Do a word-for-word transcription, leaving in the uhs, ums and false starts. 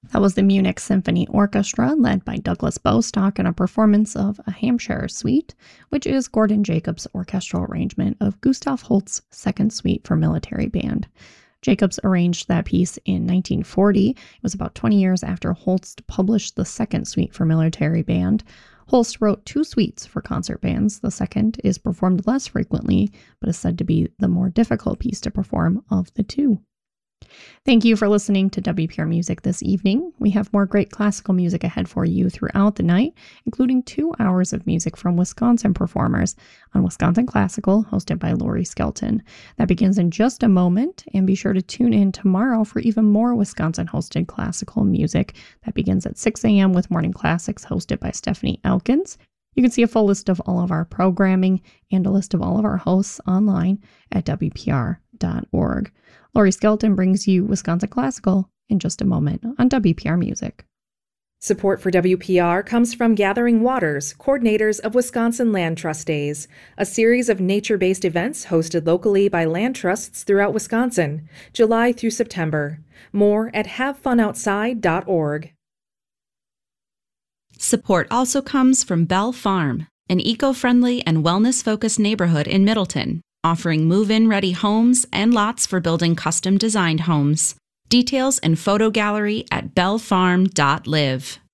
That was the Munich Symphony Orchestra, led by Douglas Bostock, in a performance of a Hampshire Suite, which is Gordon Jacobs' orchestral arrangement of Gustav Holst's Second Suite for Military Band. Jacobs arranged that piece in nineteen forty. It was about twenty years after Holst published the Second Suite for Military Band. Holst wrote two suites for concert bands. The second is performed less frequently, but is said to be the more difficult piece to perform of the two. Thank you for listening to W P R Music this evening. We have more great classical music ahead for you throughout the night, including two hours of music from Wisconsin performers on Wisconsin Classical, hosted by Lori Skelton. That begins in just a moment, and be sure to tune in tomorrow for even more Wisconsin-hosted classical music. That begins at six a.m. with Morning Classics, hosted by Stephanie Elkins. You can see a full list of all of our programming and a list of all of our hosts online at W P R dot org. Lori Skelton brings you Wisconsin Classical in just a moment on W P R Music. Support for W P R comes from Gathering Waters, coordinators of Wisconsin Land Trust Days, a series of nature-based events hosted locally by land trusts throughout Wisconsin, July through September. More at have fun outside dot org. Support also comes from Bell Farm, an eco-friendly and wellness-focused neighborhood in Middleton, offering move-in ready homes and lots for building custom-designed homes. Details and photo gallery at bell farm dot live.